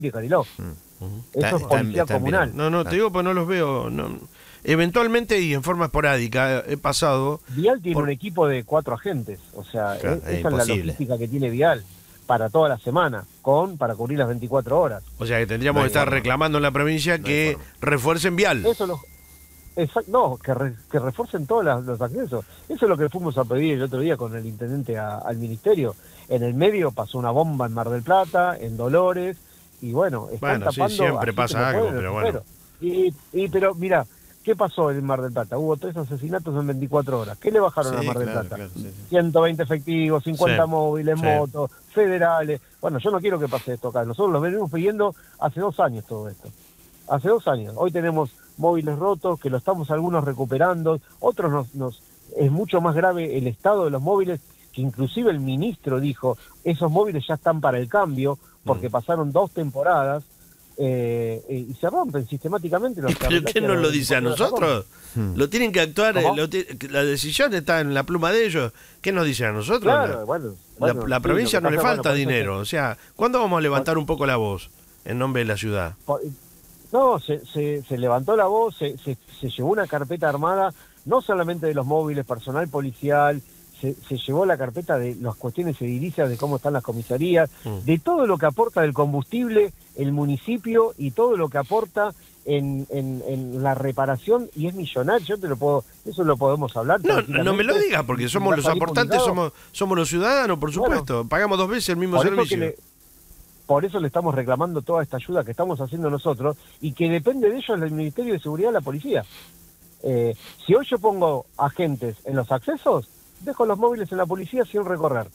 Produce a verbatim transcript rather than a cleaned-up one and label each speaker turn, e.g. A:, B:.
A: de Cariló.
B: Mm, ujú.
A: Eso
B: Está-
A: es
B: está-
A: policía
B: está en
A: comunal.
B: Viral. No, no, te digo, pues no los veo. No. Eventualmente y en forma esporádica he pasado.
A: Vial tiene
B: por-
A: un equipo de cuatro agentes, o sea,
B: Claro,
A: e-
B: es
A: esa es la
B: imposible.
A: logística que tiene Vial para toda la semana, con para cubrir las veinticuatro horas.
B: O sea que tendríamos
C: No
B: que
C: hay
B: estar
C: forma.
B: reclamando en la provincia
C: No hay
B: que
C: forma.
B: refuercen vial.
A: Eso lo, exact- no, que, re- que refuercen todos las- los accesos. Eso es lo que fuimos a pedir el otro día con el intendente a- al ministerio. En el medio pasó una bomba en Mar del Plata, en Dolores, y bueno, están
B: Bueno, sí,
A: tapando.
B: siempre
A: así
B: pasa
A: como
B: algo,
A: pueden,
B: pero
A: los
B: bueno.
A: bomberos. Y, y pero mira, ¿qué pasó en Mar del Plata? Hubo tres asesinatos en veinticuatro horas. ¿Qué le bajaron a
C: Sí,
A: Mar del
C: claro,
A: Plata?
C: claro, sí, sí.
A: ciento veinte efectivos, cincuenta
B: Sí,
A: móviles,
B: sí.
A: motos, federales. Bueno, yo no quiero que pase esto acá. Nosotros lo venimos pidiendo hace dos años todo esto. Hace dos años. Hoy tenemos móviles rotos, que lo estamos algunos recuperando. Otros nos, nos es mucho más grave el estado de los móviles, que inclusive el ministro dijo, esos móviles ya están para el cambio, porque
B: Mm.
A: pasaron dos temporadas eh, y se rompen sistemáticamente. Los
B: ¿Pero qué nos lo dice a nosotros?
C: Hmm.
B: Lo tienen que actuar, eh,
A: ¿Cómo?
B: lo ti- la decisión está en la pluma de ellos. ¿Qué nos dicen a nosotros?
A: Claro,
B: La-
A: bueno.
B: La,
A: bueno,
B: la
A: sí,
B: provincia
A: lo
B: no
A: que
B: le
A: pasa,
B: falta
A: bueno, por eso
B: dinero. O sea, ¿cuándo vamos a levantar un poco la voz en nombre de la ciudad?
A: Por- No, se, se, se levantó la voz, se, se, se llevó una carpeta armada, no solamente de los móviles, personal policial, se, se llevó la carpeta de las cuestiones edilicias, de cómo están las comisarías,
B: Mm.
A: de todo lo que aporta del combustible el municipio y todo lo que aporta en, en, en la reparación, y es millonario. Yo te lo puedo, eso lo podemos hablar.
B: No,
A: tranquilamente.
B: no me lo digas, porque somos
A: Va a
B: los
A: salir
B: aportantes,
A: publicado.
B: somos somos los ciudadanos, por
A: Bueno.
B: supuesto. Pagamos dos veces el mismo
A: Por eso, que
B: servicio.
A: le, por eso le estamos reclamando toda esta ayuda que estamos haciendo nosotros, y que depende de ellos el Ministerio de Seguridad y la Policía. Eh, si hoy yo pongo agentes en los accesos, dejo los móviles en la policía sin recorrer.